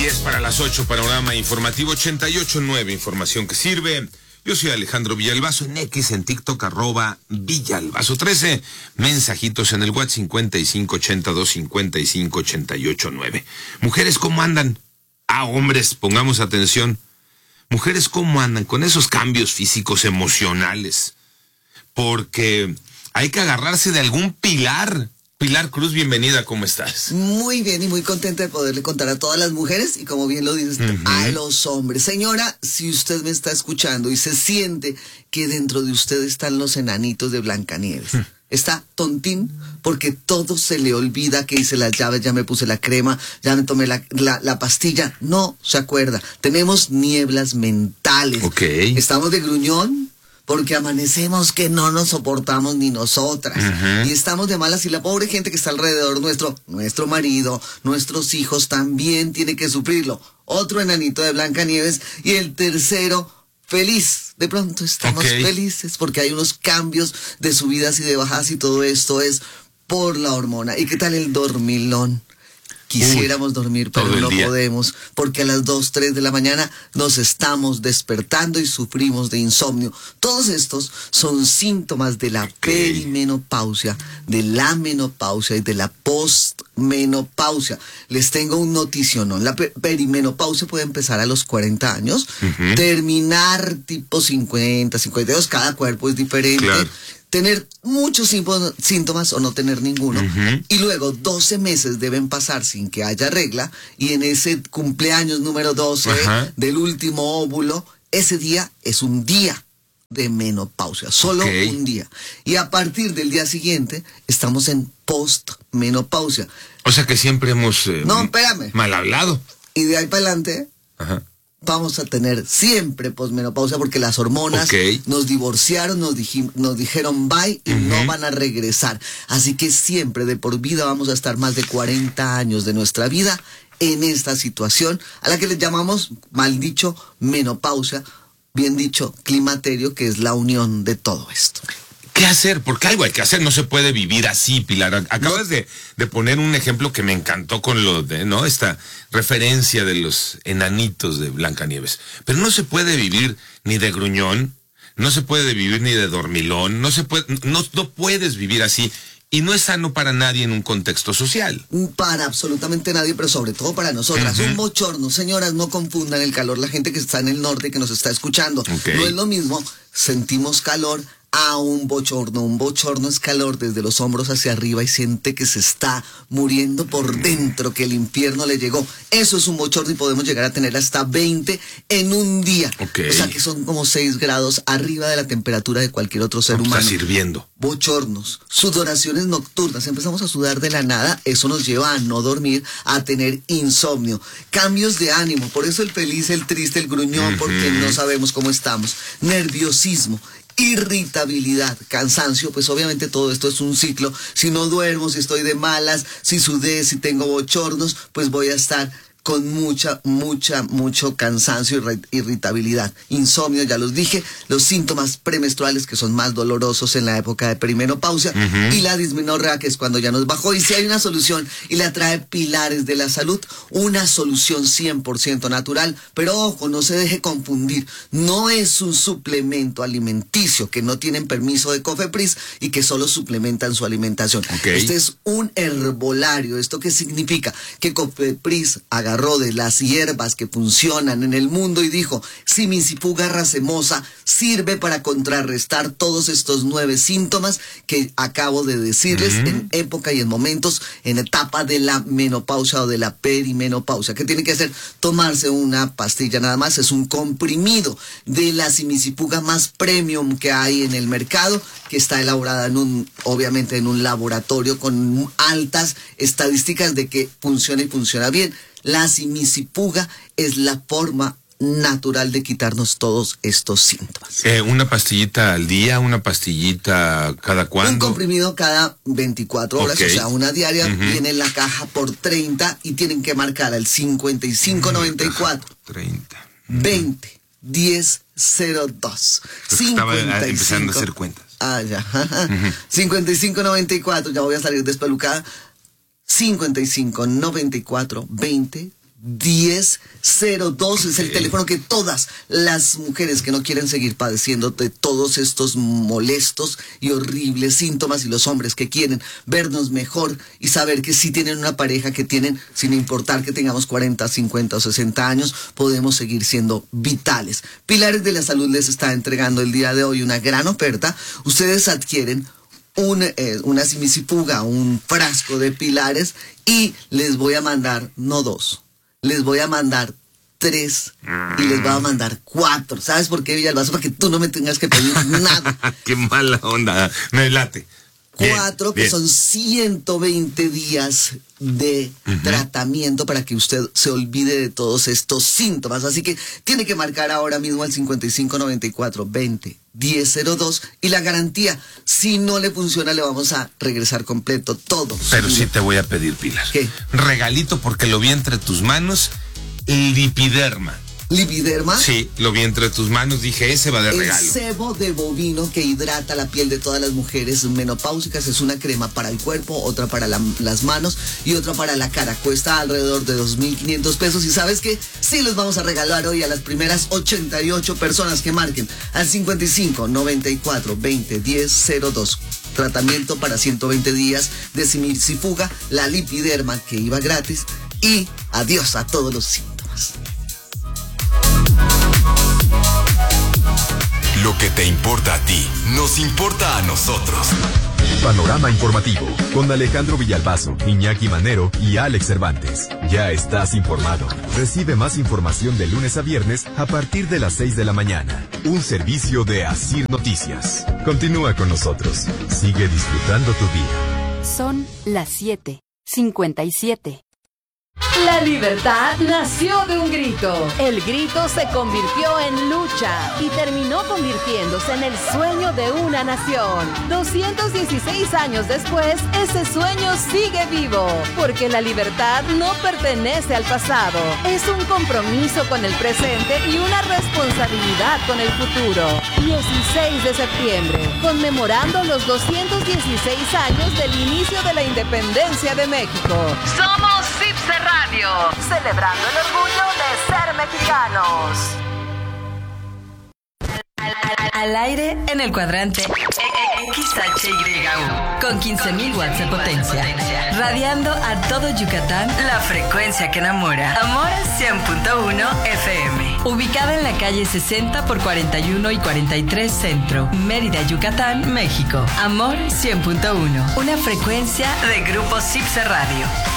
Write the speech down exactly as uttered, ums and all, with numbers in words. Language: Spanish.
diez para las ocho, panorama informativo ochenta y ocho punto nueve, información que sirve. Yo soy Alejandro Villalbazo, en X, en TikTok, arroba Villalbazo trece. Mensajitos en el WhatsApp cincuenta y cinco ochenta y dos cincuenta y cinco ochenta y ocho nueve. Mujeres, ¿cómo andan? Ah, hombres, pongamos atención. Mujeres, ¿cómo andan con esos cambios físicos, emocionales? Porque hay que agarrarse de algún pilar. Pilar Cruz, bienvenida, ¿cómo estás? Muy bien y muy contenta de poderle contar a todas las mujeres y, como bien lo dices, uh-huh. a los hombres. Señora, si usted me está escuchando y se siente que dentro de usted están los enanitos de Blancanieves, uh-huh. está tontín porque todo se le olvida, que hice las llaves, ya me puse la crema, ya me tomé la, la, la pastilla. No se acuerda. Tenemos nieblas mentales. Okay. Estamos de gruñón porque amanecemos que no nos soportamos ni nosotras. Uh-huh. Y estamos de malas, y la pobre gente que está alrededor nuestro, nuestro marido, nuestros hijos, también tiene que sufrirlo. Otro enanito de Blancanieves, y el tercero feliz. De pronto estamos okay. felices porque hay unos cambios de subidas y de bajadas, y todo esto es por la hormona. ¿Y qué tal el dormilón? Quisiéramos Uy, dormir, pero no día. podemos, porque a las dos, tres de la mañana nos estamos despertando y sufrimos de insomnio. Todos estos son síntomas de la okay. perimenopausia, de la menopausia y de la postmenopausia. Les tengo un noticionón. La pe- perimenopausia puede empezar a los cuarenta años, uh-huh. terminar tipo cincuenta, cincuenta y dos, cada cuerpo es diferente. Claro. Tener muchos síntomas o no tener ninguno. Uh-huh. Y luego doce meses deben pasar sin que haya regla. Y en ese cumpleaños número doce uh-huh. del último óvulo, ese día es un día de menopausia. Solo okay. un día. Y a partir del día siguiente estamos en postmenopausia. O sea que siempre hemos eh, no, espérame. mal hablado. Y de ahí para adelante... Ajá. vamos a tener siempre posmenopausia, porque las hormonas okay. nos divorciaron, nos, dij- nos dijeron bye y uh-huh. no van a regresar. Así que siempre, de por vida, vamos a estar más de cuarenta años de nuestra vida en esta situación, a la que le llamamos, mal dicho, menopausia, bien dicho, climaterio, que es la unión de todo esto. ¿Qué hacer? Porque algo hay que hacer, no se puede vivir así, Pilar. Acabas no. de, de poner un ejemplo que me encantó con lo de, ¿no? Esta referencia de los enanitos de Blancanieves. Pero no se puede vivir ni de gruñón, no se puede vivir ni de dormilón, no se puede, no, no puedes vivir así. Y no es sano para nadie en un contexto social. Para absolutamente nadie, pero sobre todo para nosotras. Uh-huh. Un bochorno, señoras, no confundan el calor. La gente que está en el norte, que nos está escuchando, okay. no es lo mismo, sentimos calor a un bochorno. Un bochorno es calor desde los hombros hacia arriba y siente que se está muriendo por dentro, que el infierno le llegó. Eso es un bochorno, y podemos llegar a tener hasta veinte en un día. Okay. O sea que son como seis grados arriba de la temperatura de cualquier otro ser humano. Está sirviendo. Bochornos, sudoraciones nocturnas, empezamos a sudar de la nada, eso nos lleva a no dormir, a tener insomnio, cambios de ánimo, por eso el feliz, el triste, el gruñón, uh-huh. porque no sabemos cómo estamos, nerviosismo, irritabilidad, cansancio, pues obviamente todo esto es un ciclo. Si no duermo, si estoy de malas, si sudé, si tengo bochornos, pues voy a estar con mucha, mucha, mucho cansancio y irritabilidad. Insomnio, ya los dije, los síntomas premenstruales, que son más dolorosos en la época de perimenopausia, uh-huh. y la dismenorrea, que es cuando ya nos bajó. Y si hay una solución y la trae Pilares de la Salud, una solución cien por ciento natural, pero ojo, no se deje confundir, no es un suplemento alimenticio, que no tienen permiso de COFEPRIS y que solo suplementan su alimentación. Okay. Este es un herbolario. ¿Esto qué significa? Que COFEPRIS haga de las hierbas que funcionan en el mundo y dijo: Simicifuga racemosa sirve para contrarrestar todos estos nueve síntomas que acabo de decirles uh-huh. en época y en momentos, en etapa de la menopausia o de la perimenopausia. ¿Qué tiene que hacer? Tomarse una pastilla nada más, es un comprimido de la simicifuga más premium que hay en el mercado, que está elaborada en un, obviamente en un laboratorio con altas estadísticas de que funciona y funciona bien. La simicifuga es la forma natural de quitarnos todos estos síntomas. Eh, ¿Una pastillita al día? ¿Una pastillita cada cuándo? Un comprimido cada veinticuatro horas, okay. o sea, una diaria. Uh-huh. Viene en la caja por treinta y tienen que marcar al cincuenta y cinco noventa y cuatro. treinta. Uh-huh. veinte, diez, cero dos. Estaba empezando a hacer cuentas. Ah, ya. Uh-huh. cincuenta y cinco noventa y cuatro, ya voy a salir despelucada. cincuenta y cinco noventa y cuatro veinte diez cero dos es el teléfono que todas las mujeres que no quieren seguir padeciendo de todos estos molestos y horribles síntomas, y los hombres que quieren vernos mejor y saber que si tienen una pareja que tienen, sin importar que tengamos cuarenta, cincuenta o sesenta años, podemos seguir siendo vitales. Pilares de la Salud les está entregando el día de hoy una gran oferta. Ustedes adquieren un, eh, una simisifuga, un frasco de Pilares, y les voy a mandar, no dos, les voy a mandar tres y les voy a mandar cuatro. ¿Sabes por qué, Villalbazo? Para que tú no me tengas que pedir nada. Qué mala onda, me late. Cuatro, bien, que bien. son ciento veinte días de uh-huh. tratamiento para que usted se olvide de todos estos síntomas. Así que tiene que marcar ahora mismo al cincuenta y cinco noventa y cuatro veinte diez cero dos, y la garantía, si no le funciona, le vamos a regresar completo todo. Pero sí te voy a pedir, Pilar. ¿Qué? Regalito, porque lo vi entre tus manos, Lipiderma. ¿Lipiderma? Sí, lo vi entre tus manos, dije, ese va de el regalo. El sebo de bovino que hidrata la piel de todas las mujeres menopáusicas. Es una crema para el cuerpo, otra para la, las manos y otra para la cara. Cuesta alrededor de dos mil quinientos pesos. Y ¿sabes qué? Sí los vamos a regalar hoy a las primeras ochenta y ocho personas que marquen al cincuenta y cinco noventa y cuatro veinte diez cero dos. Tratamiento para ciento veinte días de simisifuga, la Lipiderma que iba gratis, y adiós a todos los síntomas. Lo que te importa a ti, nos importa a nosotros. Panorama informativo con Alejandro Villalbazo, Iñaki Manero y Alex Cervantes. Ya estás informado. Recibe más información de lunes a viernes a partir de las seis de la mañana. Un servicio de Asir Noticias. Continúa con nosotros. Sigue disfrutando tu día. Son las siete cincuenta y siete. La libertad nació de un grito. El grito se convirtió en lucha y terminó convirtiéndose en el sueño de una nación. doscientos dieciséis años después, ese sueño sigue vivo, porque la libertad no pertenece al pasado. Es un compromiso con el presente y una responsabilidad con el futuro. dieciséis de septiembre, conmemorando los doscientos dieciséis años del inicio de la independencia de México. Somos CIPSE Radio, celebrando el orgullo de ser mexicanos. Al, al, al aire en el cuadrante X H Y U con quince mil watts de potencia, radiando a todo Yucatán la frecuencia que enamora. Amor cien punto uno F M, ubicada en la calle sesenta por cuarenta y uno y cuarenta y tres Centro, Mérida, Yucatán, México. Amor cien punto uno, una frecuencia de Grupo CIPSE Radio.